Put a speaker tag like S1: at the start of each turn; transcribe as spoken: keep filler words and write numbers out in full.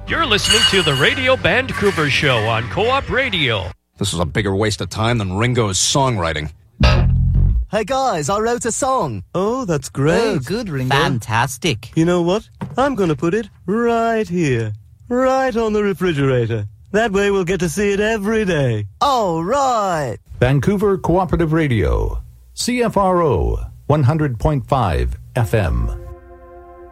S1: You're listening to the Radio Vancouver Show on Co-op Radio.
S2: This is a bigger waste of time than Ringo's songwriting.
S3: Hey guys, I wrote a song.
S4: Oh, that's great.
S3: Oh, good, Ringo.
S5: Fantastic.
S4: You know what? I'm going to put it right here. Right on the refrigerator. That way we'll get to see it every day.
S3: Oh, right.
S6: Vancouver Cooperative Radio. C F R O one hundred point five F M.